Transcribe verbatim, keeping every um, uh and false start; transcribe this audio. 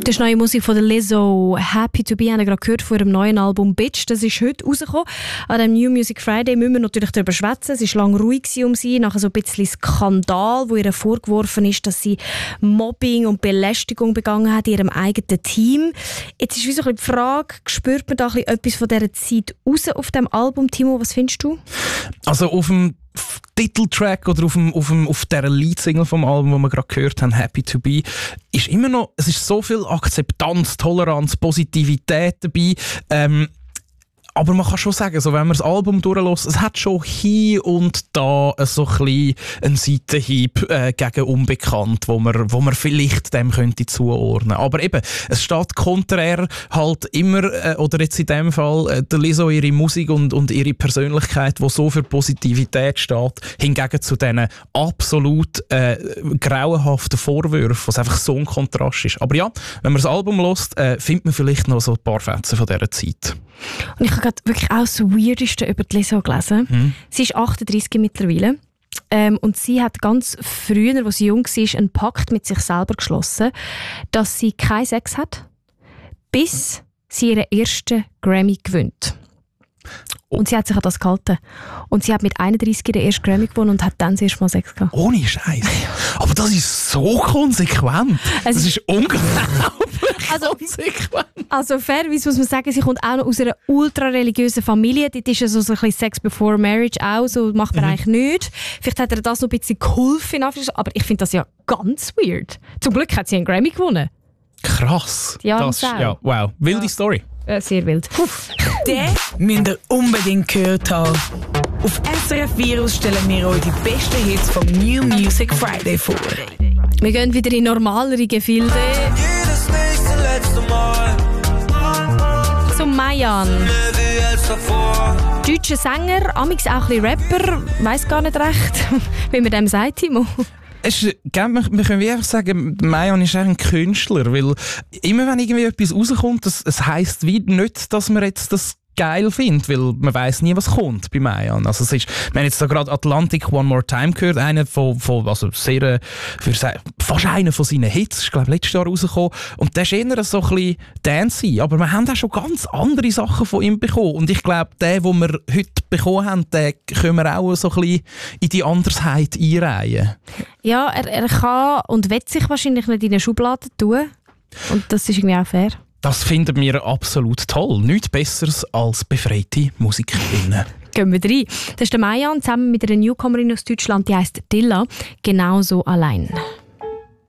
Das ist neue Musik von der Lizzo. Happy to be, haben wir gerade gehört von ihrem neuen Album Bitch. Das ist heute rausgekommen. An dem New Music Friday müssen wir natürlich darüber schwätzen. Es war lange ruhig um sie, nach so ein bisschen Skandal, wo ihr vorgeworfen ist, dass sie Mobbing und Belästigung begangen hat in ihrem eigenen Team. Jetzt ist wie so ein bisschen die Frage, spürt man da ein bisschen etwas von dieser Zeit raus auf dem Album? Timo, was findest du? Also auf dem Titeltrack oder auf, dem, auf, dem, auf der Leadsingle vom Album, wo wir gerade gehört haben, Happy to be, ist immer noch, es ist so viel Akzeptanz, Toleranz, Positivität dabei. Ähm, aber man kann schon sagen, so, wenn man das Album durchlässt, es hat schon hier und da so ein bisschen einen Seitenhieb äh, gegen Unbekannt, wo man, wo man vielleicht dem könnte zuordnen. Aber eben, es steht konträr halt immer, äh, oder jetzt in dem Fall, äh, der Lizzo, ihre Musik und, und ihre Persönlichkeit, die so für Positivität steht, hingegen zu diesen absolut äh, grauenhaften Vorwürfen, was einfach so ein Kontrast ist. Aber ja, wenn man das Album hört, äh, findet man vielleicht noch so ein paar Fetzen von dieser Zeit. Und ich habe gerade wirklich auch das Weirdeste über die Lizzo gelesen. Hm. Sie ist achtunddreissig mittlerweile. Ähm, und sie hat ganz früher, als sie jung war, einen Pakt mit sich selber geschlossen, dass sie keinen Sex hat, bis sie ihren ersten Grammy gewinnt. Oh. Und sie hat sich an das gehalten. Und sie hat mit einunddreissig den ersten Grammy gewonnen und hat dann das erste Mal Sex gehabt. Ohne Scheiß. Aber das ist so konsequent. Es das ist unglaublich also, konsequent. Also fairerweise muss man sagen, sie kommt auch noch aus einer ultra-religiösen Familie. Dort ist ja so ein bisschen Sex before marriage auch. So macht man mhm. eigentlich nicht. Vielleicht hat ihr das noch ein bisschen geholfen. Aber ich finde das ja ganz weird. Zum Glück hat sie einen Grammy gewonnen. Krass. Ja, das, ja, wow. Wilde ja. Story. Äh, sehr wild. Den müsst ihr unbedingt gehört haben. Auf S R F Virus stellen wir euch die besten Hits vom New Music Friday vor. Wir gehen wieder in normalere Gefilde. Jedes nächste letzte Mal. Zum Mayan. Deutscher Sänger, amix auch ein bisschen Rapper. Weiss gar nicht recht, wie man dem sagt, Timo. Es ist, wir können wie einfach sagen, Mayan ist ein Künstler, weil immer wenn irgendwie etwas rauskommt, es, es heisst wie nicht, dass man jetzt das geil findet, weil man weiss nie, was kommt bei Mayan. Also es ist, wir haben jetzt da gerade Atlantic One More Time gehört, einer von, von also sehr, für, fast einer von seinen Hits, ist glaube ich letztes Jahr rausgekommen, und der ist eher so ein bisschen dancey, aber wir haben auch schon ganz andere Sachen von ihm bekommen, und ich glaube, den, den wir heute bekommen haben, den können wir auch so ein bisschen in die Andersheit einreihen. Ja, er, er kann und will sich wahrscheinlich nicht in eine Schublade tun, und das ist irgendwie auch fair. Das finden wir absolut toll. Nichts Besseres als befreite Musikerinnen. Gehen wir rein. Das ist der Mayan zusammen mit einer Newcomerin aus Deutschland, die heisst Dilla. Genauso allein.